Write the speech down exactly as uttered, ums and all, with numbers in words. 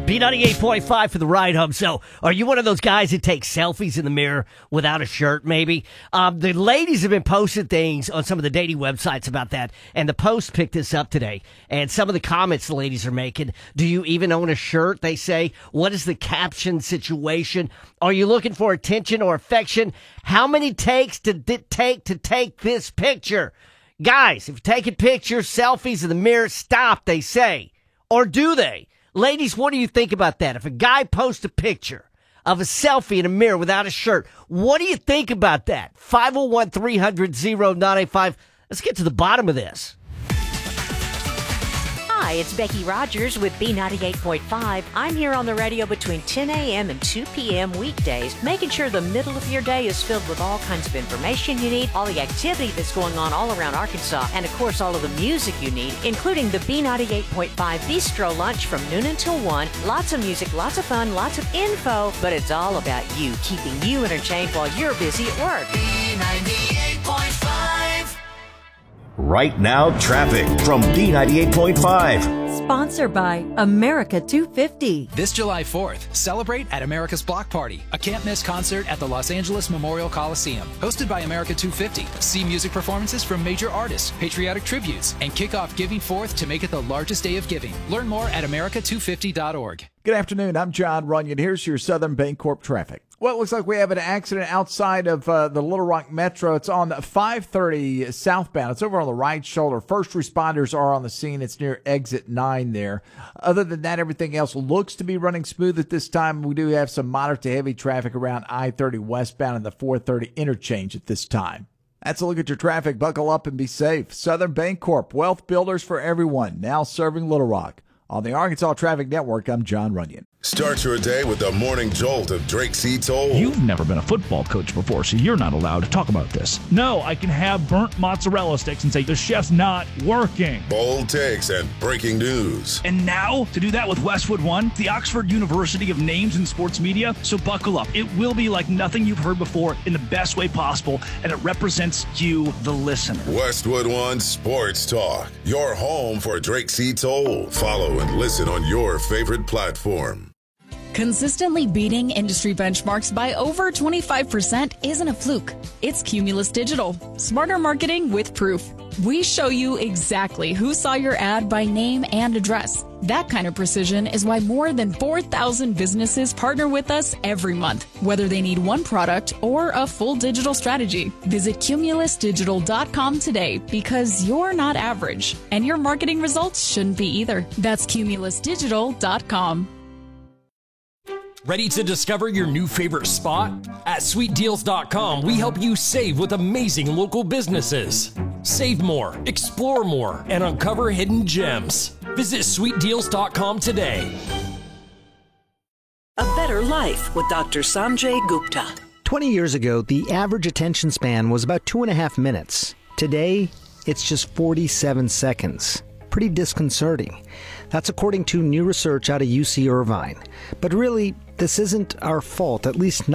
B ninety-eight point five for the ride home. So, are you one of those guys that takes selfies in the mirror without a shirt, maybe? Um, the ladies have been posting things on some of the dating websites about that, and the Post picked this up today. And some of the comments the ladies are making, do you even own a shirt, they say? What is the caption situation? Are you looking for attention or affection? How many takes did it take to take this picture? Guys, if you're taking pictures, selfies in the mirror, stop, they say. Or do they? Ladies, what do you think about that? If a guy posts a picture of a selfie in a mirror without a shirt, what do you think about that? five oh one, three hundred, oh nine eight five. Let's get to the bottom of this. Hi, it's Becky Rogers with B ninety-eight point five. I'm here on the radio between ten a.m. and two p.m. weekdays, making sure the middle of your day is filled with all kinds of information you need, all the activity that's going on all around Arkansas, and of course all of the music you need, including the B ninety-eight point five Bistro Lunch from noon until one. Lots of music, lots of fun, lots of info, but it's all about you, keeping you entertained while you're busy at work. B ninety-eight point five. Right now, traffic from B ninety-eight point five. Sponsored by America two fifty. This July fourth, celebrate at America's Block Party, a can't-miss concert at the Los Angeles Memorial Coliseum. Hosted by America two fifty, see music performances from major artists, patriotic tributes, and kick off Giving Fourth to make it the largest day of giving. Learn more at america two fifty dot org. Good afternoon. I'm John Runyon. Here's your Southern Bancorp traffic. Well, it looks like we have an accident outside of uh, the Little Rock Metro. It's on five thirty southbound. It's over on the right shoulder. First responders are on the scene. It's near exit nine there. Other than that, everything else looks to be running smooth at this time. We do have some moderate to heavy traffic around I thirty westbound and the four thirty interchange at this time. That's a look at your traffic. Buckle up and be safe. Southern Bancorp, wealth builders for everyone, now serving Little Rock. On the Arkansas Traffic Network, I'm John Runyon. Start your day with the morning jolt of Drake C. Toll. You've never been a football coach before, so you're not allowed to talk about this. No, I can have burnt mozzarella sticks and say the chef's not working. Bold takes and breaking news. And now, to do that with Westwood One, the Oxford University of Names in Sports Media. So buckle up. It will be like nothing you've heard before in the best way possible, and it represents you, the listener. Westwood One Sports Talk, your home for Drake C. Toll. Follow and listen on your favorite platform. Consistently beating industry benchmarks by over twenty-five percent isn't a fluke. It's Cumulus Digital. Smarter marketing with proof. We show you exactly who saw your ad by name and address. That kind of precision is why more than four thousand businesses partner with us every month, whether they need one product or a full digital strategy. Visit cumulus digital dot com today because you're not average, and your marketing results shouldn't be either. That's cumulus digital dot com. Ready to discover your new favorite spot? At sweet deals dot com, we help you save with amazing local businesses. Save more, explore more, and uncover hidden gems. Visit sweet deals dot com today. A Better Life with Doctor Sanjay Gupta. twenty years ago, the average attention span was about two and a half minutes. Today, it's just forty-seven seconds. Pretty disconcerting. That's according to new research out of U C Irvine. But really, this isn't our fault, at least not